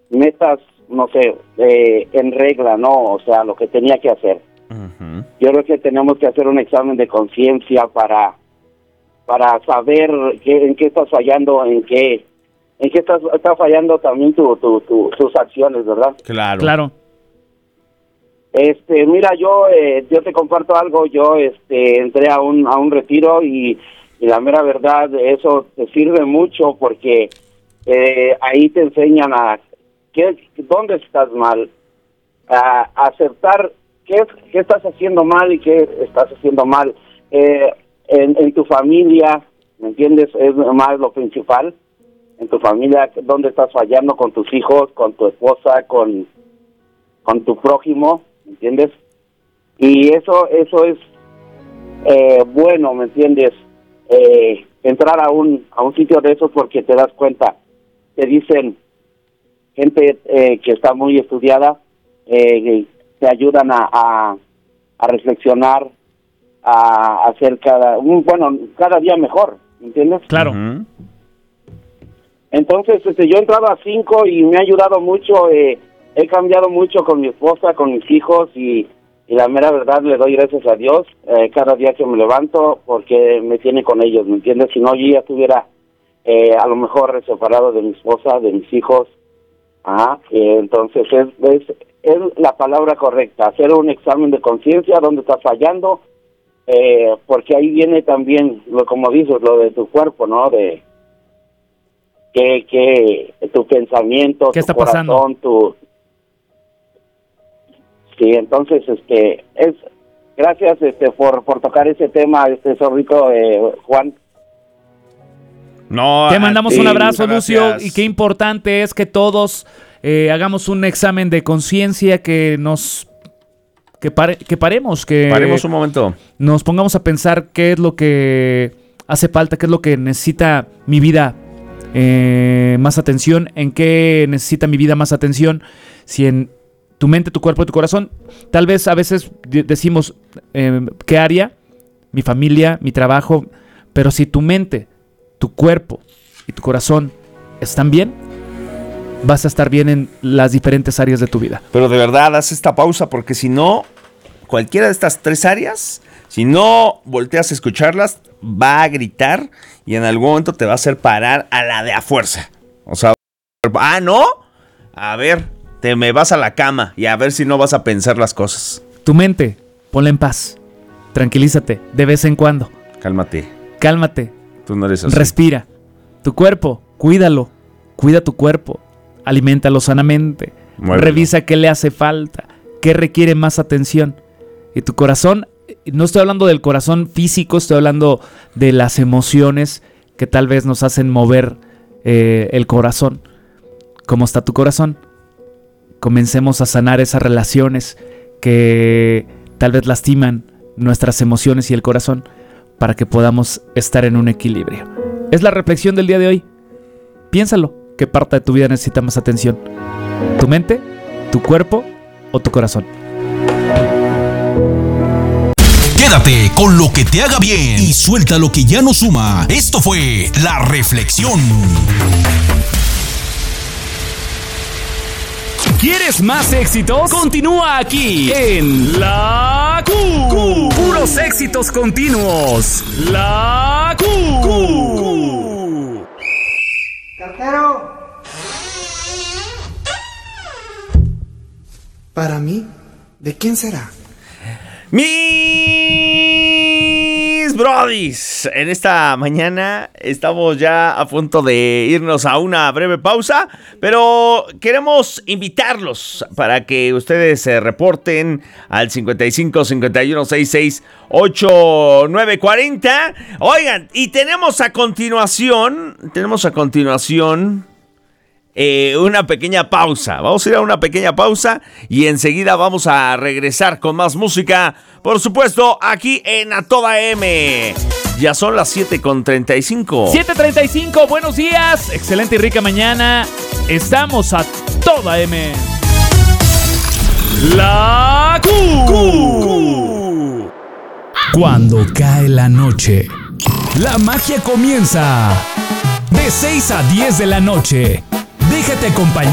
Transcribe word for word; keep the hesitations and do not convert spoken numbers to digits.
metas, no sé, eh, en regla, ¿no? O sea, lo que tenía que hacer. Uh-huh. Yo creo que tenemos que hacer un examen de conciencia para para saber qué, en qué estás fallando, en qué en qué estás, está fallando también tu, tu, tu, tus acciones, ¿verdad? Claro. Claro. Este, mira, yo eh, yo te comparto algo. Yo este entré a un a un retiro y, y la mera verdad, eso te sirve mucho porque eh, ahí te enseñan a qué, dónde estás mal, a, a aceptar qué qué estás haciendo mal y qué estás haciendo mal. Eh, en, en tu familia, ¿me entiendes? Es más lo principal. En tu familia, dónde estás fallando con tus hijos, con tu esposa, con con tu prójimo, ¿me entiendes? Y eso eso es eh, bueno, ¿me entiendes? Eh, entrar a un a un sitio de esos porque te das cuenta, te dicen gente eh, que está muy estudiada, eh, te ayudan a, a, a reflexionar, a hacer cada un, bueno cada día mejor, ¿me entiendes? Claro. Uh-huh. Entonces, este, yo entraba a cinco y me ha ayudado mucho. Eh, he cambiado mucho con mi esposa, con mis hijos y, y la mera verdad le doy gracias a Dios eh, cada día que me levanto porque me tiene con ellos, ¿me entiendes? Si no, yo ya estuviera eh, a lo mejor separado de mi esposa, de mis hijos. Ajá. Eh, entonces, es, es, es la palabra correcta, hacer un examen de conciencia, dónde está fallando, eh, porque ahí viene también, lo como dices, lo de tu cuerpo, ¿no? De que, que tu pensamiento, ¿Qué tu está corazón, pasando? tu... Sí, entonces, este, es... Gracias, este, por, por tocar ese tema, este zorrito, eh, Juan. No, te mandamos sí, un abrazo, gracias. Lucio, y qué importante es que todos eh, hagamos un examen de conciencia, que nos... Que, pare, que paremos, que... Paremos un momento. Nos pongamos a pensar qué es lo que hace falta, qué es lo que necesita mi vida eh, más atención, en qué necesita mi vida más atención, si en tu mente, tu cuerpo y tu corazón. Tal vez a veces decimos, eh, ¿qué área? Mi familia, mi trabajo, pero si tu mente, tu cuerpo y tu corazón están bien, vas a estar bien en las diferentes áreas de tu vida. Pero de verdad, haz esta pausa porque si no, cualquiera de estas tres áreas, si no volteas a escucharlas, va a gritar y en algún momento te va a hacer parar a la de a fuerza. O sea, ah, ¿no? A ver, te me vas a la cama y a ver si no vas a pensar las cosas. Tu mente, ponla en paz. Tranquilízate de vez en cuando. Cálmate. Cálmate. Tú no eres así. Respira. Tu cuerpo, cuídalo. Cuida tu cuerpo. Aliméntalo sanamente. Muévelo. Revisa qué le hace falta, qué requiere más atención. Y tu corazón, no estoy hablando del corazón físico, estoy hablando de las emociones que tal vez nos hacen mover eh, el corazón. ¿Cómo está tu corazón? Comencemos a sanar esas relaciones que tal vez lastiman nuestras emociones y el corazón para que podamos estar en un equilibrio. Es la reflexión del día de hoy. Piénsalo. ¿Qué parte de tu vida necesita más atención? ¿Tu mente, tu cuerpo o tu corazón? Quédate con lo que te haga bien y suelta lo que ya no suma. Esto fue La Reflexión. ¿Quieres más éxitos? Continúa aquí en La Q. Q. Puros éxitos continuos. La Q. Q. ¡Cartero! Para mí, ¿de quién será? Mis brodis, en esta mañana estamos ya a punto de irnos a una breve pausa, pero queremos invitarlos para que ustedes se reporten al cincuenta y cinco, cincuenta y uno, sesenta y seis, ochenta y nueve, cuarenta. Oigan, y tenemos a continuación, tenemos a continuación eh, una pequeña pausa. Vamos a ir a una pequeña pausa y enseguida vamos a regresar con más música, por supuesto, aquí en A Toda M. Ya son las siete con treinta y cinco. siete treinta y cinco, buenos días. Excelente y rica mañana. Estamos a Toda M. La Q. Q. Cuando cae la noche, la magia comienza. De seis a diez de la noche. Déjate acompañar